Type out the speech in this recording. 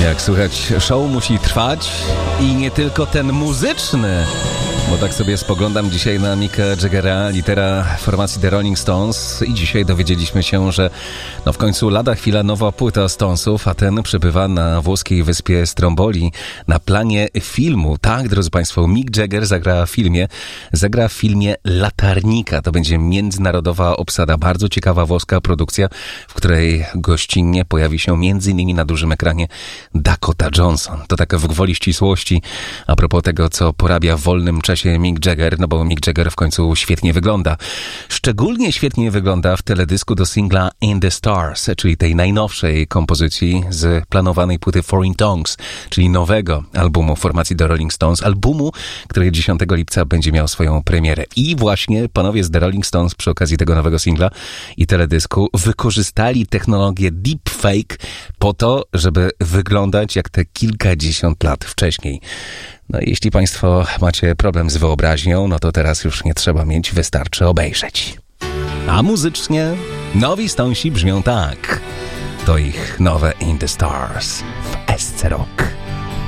Jak słychać, show musi trwać i nie tylko ten muzyczny. Bo tak sobie spoglądam dzisiaj na Micka Jaggera, lidera formacji The Rolling Stones, i dzisiaj dowiedzieliśmy się, że w końcu lada chwila nowa płyta Stonesów, a ten przebywa na włoskiej wyspie Stromboli na planie filmu. Tak, drodzy Państwo, Mick Jagger zagra w filmie Latarnika. To będzie międzynarodowa obsada, bardzo ciekawa włoska produkcja, w której gościnnie pojawi się m.in. na dużym ekranie Dakota Johnson. To tak w gwoli ścisłości a propos tego, co porabia w wolnym czasie Mick Jagger, bo Mick Jagger w końcu świetnie wygląda. Szczególnie świetnie wygląda w teledysku do singla In the Stars, czyli tej najnowszej kompozycji z planowanej płyty Foreign Tongues, czyli nowego albumu formacji The Rolling Stones, albumu, który 10 lipca będzie miał swoją premierę. I właśnie panowie z The Rolling Stones przy okazji tego nowego singla i teledysku wykorzystali technologię deepfake po to, żeby wyglądać jak te kilkadziesiąt lat wcześniej. Jeśli Państwo macie problem z wyobraźnią, to teraz już nie trzeba mieć, wystarczy obejrzeć. A muzycznie nowi Stonesi brzmią tak. To ich nowe In the Stars w SC Rock.